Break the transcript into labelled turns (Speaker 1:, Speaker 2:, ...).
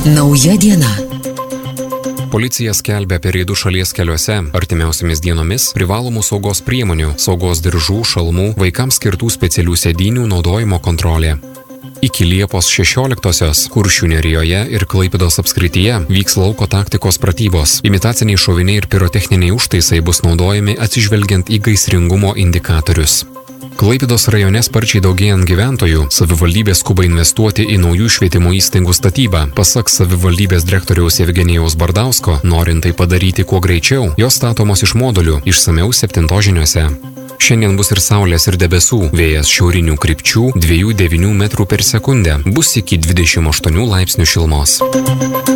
Speaker 1: Nauja diena.
Speaker 2: Policija skelbia apie reidus šalies keliuose. Artimiausiamis dienomis privalomų saugos priemonių, saugos diržų, šalmų, vaikams skirtų specialių sėdynių naudojimo kontrolė. Iki Liepos 16-osios Kuršių nerijoje ir Klaipėdos apskrityje vyks lauko taktikos pratybos. Imitaciniai šoviniai ir pirotechniniai užtaisai bus naudojami atsižvelgiant į gaisringumo indikatorius. Klaipėdos rajone sparčiai daugėjant gyventojų, savivaldybė skuba investuoti į naujų švietimo įstaigų statybą. Pasak savivaldybės direktoriaus Evgenijaus Bardausko, norint tai padaryti kuo greičiau, jos statomos iš modulių, išsamiau 7 žiniose. Šiandien bus ir saulės ir debesų, vėjas šiaurinių krypčių 2–9 metrų per sekundę, bus iki 28 laipsnių šilumos.